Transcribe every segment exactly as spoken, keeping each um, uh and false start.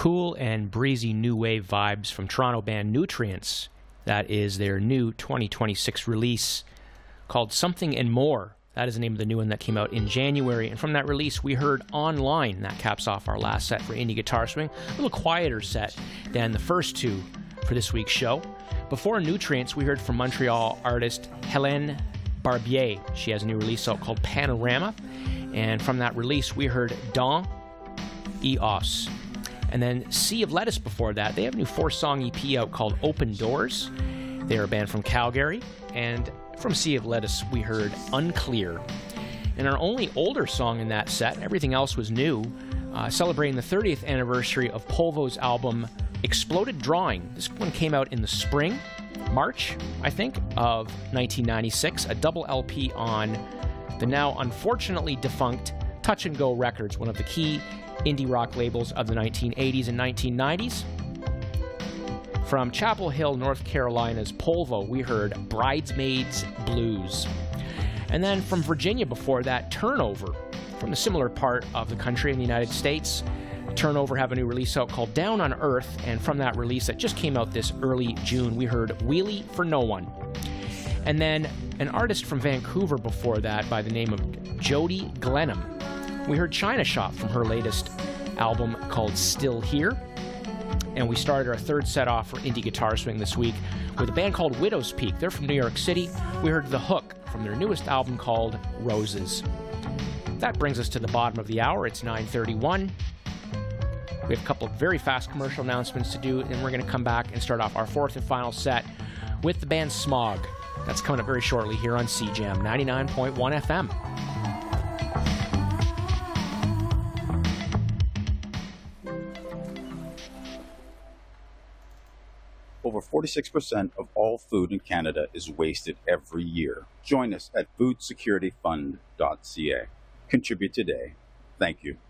cool and breezy new wave vibes from Toronto band Nutrients. That is their new twenty twenty-six release called Something and More. That is the name of the new one that came out in January. And from that release, we heard Online. That caps off our last set for Indie Guitar Swing. A little quieter set than the first two for this week's show. Before Nutrients, we heard from Montreal artist Hélène Barbier. She has a new release out called Panorama. And from that release, we heard Dans Eos. And then Sea of Lettuce before that. They have a new four-song E P out called Open Doors. They're a band from Calgary. And from Sea of Lettuce, we heard Unclear. And our only older song in that set, everything else was new, uh, celebrating the thirtieth anniversary of Polvo's album Exploded Drawing. This one came out in the spring, March, I think, of nineteen ninety-six, a double L P on the now unfortunately defunct Touch and Go Records, one of the key indie rock labels of the nineteen eighties and nineteen nineties. From Chapel Hill, North Carolina's Polvo, we heard Bridesmaids Blues. And then from Virginia before that, Turnover, from a similar part of the country in the United States. Turnover have a new release out called Down on Earth, and from that release that just came out this early June, we heard Wheelie for No One. And then an artist from Vancouver before that by the name of Jody Glenham. We heard China Shop from her latest album called Still Here. And we started our third set off for Indie Guitar Swing this week with a band called Widow's Peak. They're from New York City. We heard The Hook from their newest album called Roses. That brings us to the bottom of the hour. It's nine thirty-one. We have a couple of very fast commercial announcements to do, and we're going to come back and start off our fourth and final set with the band Smog. That's coming up very shortly here on C Jam ninety-nine point one F M. Over forty-six percent of all food in Canada is wasted every year. Join us at food security fund dot c a. Contribute today. Thank you.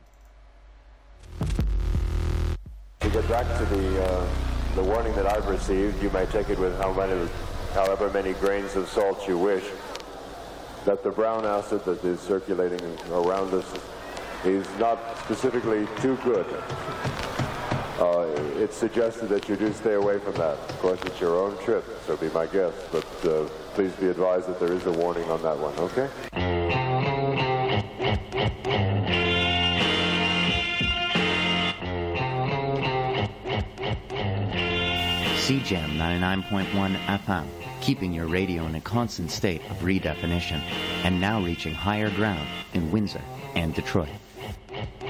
To get back to the uh, the warning that I've received, you may take it with how many, however many grains of salt you wish, that the brown acid that is circulating around us is not specifically too good. Uh, it's suggested that you do stay away from that. Of course, it's your own trip, so be my guest. But uh, please be advised that there is a warning on that one, okay? C Jam ninety-nine point one F M, keeping your radio in a constant state of redefinition, and now reaching higher ground in Windsor and Detroit.